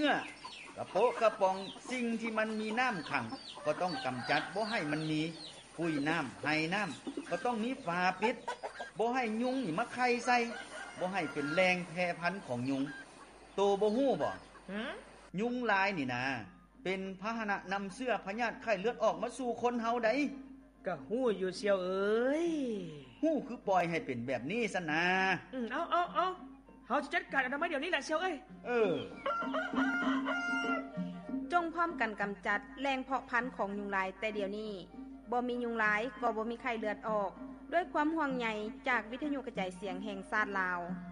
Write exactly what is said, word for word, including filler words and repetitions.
กระโปะกระป๋องสิ่งที่มันมีน้ำขังก็ต้องกำจัดบ่ให้มันมีปุ้ยน้ำไห้น้ำก็ต้องมีฝาปิดบ่ให้ยุงนี่มาไข่ใส่บ่ให้เป็นแรงแพร่พันธุ์ของยุงโตบ่ฮู้บ่ยุงลายนี่นะเป็นพาหนะนำเสื้อพยาธิไข้เลือดออกมาสู่คนเฮาได้ก็ฮู้อยู่เสียวเอ้ยฮู้คือปล่อยให้เป็นแบบนี้ซะนะอือเอาเอาเอาเฮาจะจัดการอนามัยเดี๋ยวนี้แหละเสียวเอ้ยเออจงพร้อมกันกำจัดแรงเพาะพันธุ์ของยุงลายแต่เดี๋ยวนี้บ่มียุงลายก็บ่มีไข้เลือดออกด้วยความห่วงใยจากวิทยุกระจายเสียงแห่งชาติลาว